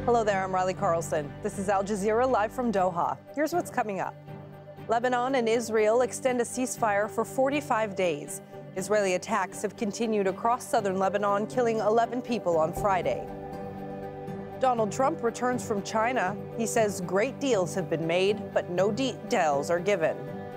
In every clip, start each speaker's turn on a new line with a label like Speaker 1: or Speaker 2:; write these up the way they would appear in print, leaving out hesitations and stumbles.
Speaker 1: Hello there, I'm Riley Carlson. This is Al Jazeera live from Doha. Here's what's coming up. Lebanon and Israel extend a ceasefire for 45 days. Israeli attacks have continued across southern Lebanon, killing 11 people on Friday. Donald Trump returns from China. He says great deals have been made, but no details are given.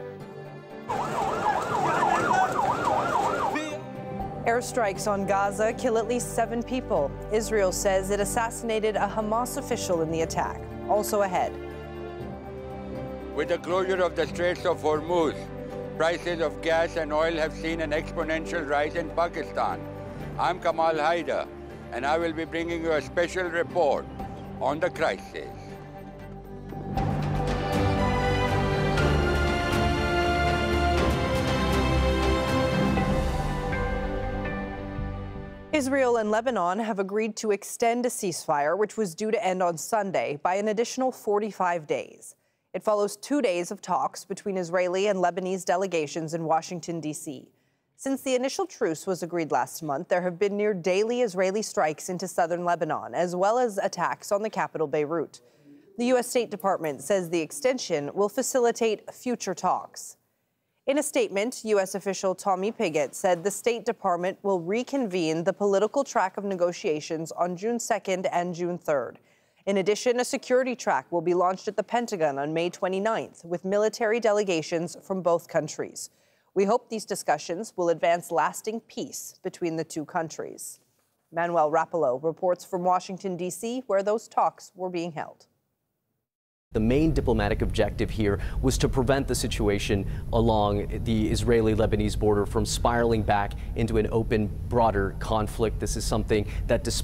Speaker 1: Airstrikes on Gaza kill at least 7 people. Israel says it assassinated a Hamas official in the attack. Also ahead.
Speaker 2: With the closure of the Straits of Hormuz, prices of gas and oil have seen an exponential rise in Pakistan. I'm Kamal Haider, and I will be bringing you a special report on the crisis.
Speaker 1: Israel and Lebanon have agreed to extend a ceasefire, which was due to end on Sunday, by an additional 45 days. It follows 2 days of talks between Israeli and Lebanese delegations in Washington, D.C. Since the initial truce was agreed last month, there have been near daily Israeli strikes into southern Lebanon, as well as attacks on the capital, Beirut. The U.S. State Department says the extension will facilitate future talks. In a statement, U.S. official Tommy Pigott said the State Department will reconvene the political track of negotiations on June 2nd and June 3rd. In addition, a security track will be launched at the Pentagon on May 29th with military delegations from both countries. We hope these discussions will advance lasting peace between the two countries. Manuel Rapallo reports from Washington, D.C., where those talks were being held.
Speaker 3: The main diplomatic objective here was to prevent the situation along the Israeli-Lebanese border from spiraling back into an open, broader conflict. This is something that, despite